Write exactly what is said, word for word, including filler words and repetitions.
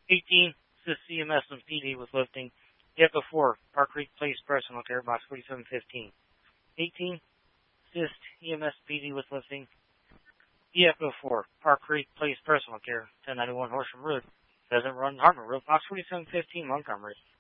eighteen, assist C M S and P D with lifting. E F O four, Park Creek Place Personal Care, Box forty-seven fifteen. eighteen, assist E M S P D with lifting. E F O four, Park Creek Place Personal Care, ten ninety-one Horsham Road, Pheasant Run, Hartman Road, Box forty-seven fifteen, Montgomery.